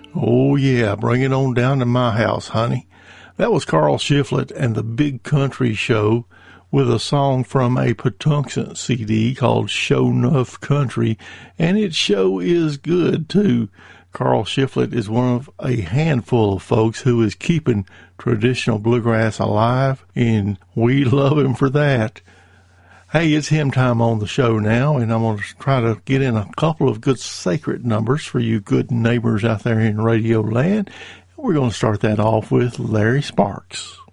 Oh, yeah, bring it on down to my house, honey. That was Carl Shiflett and the Big Country Show with a song from a Patuxent CD called Show Nuff Country, and it show is good, too. Carl Shiflett is one of a handful of folks who is keeping traditional bluegrass alive, and we love him for that. Hey, it's hymn time on the show now, and I'm going to try to get in a couple of good sacred numbers for you good neighbors out there in Radio Land. We're going to start that off with Larry Sparks.